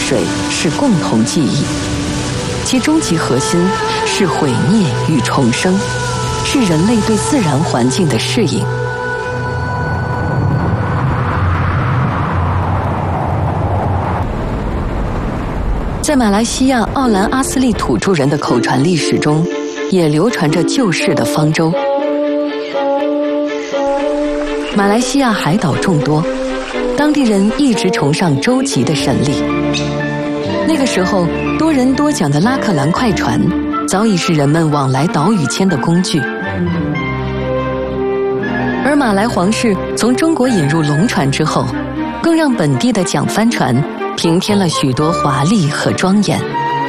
水是共同记忆，其终极核心是毁灭与重生，是人类对自然环境的适应。在马来西亚奥兰阿斯利土著人的口传历史中，也流传着旧式的方舟。马来西亚海岛众多，当地人一直崇尚舟楫的神力。那个时候，多人多桨的拉克兰快船早已是人们往来岛屿间的工具。而马来皇室从中国引入龙船之后，更让本地的桨帆船平添了许多华丽和庄严。